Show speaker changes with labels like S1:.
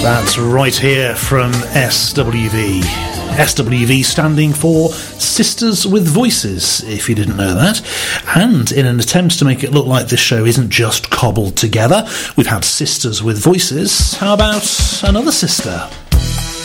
S1: That's right here from SWV. SWV standing for Sisters with Voices, if you didn't know that. And in an attempt to make it look like this show isn't just cobbled together, we've had Sisters with Voices. How about another sister?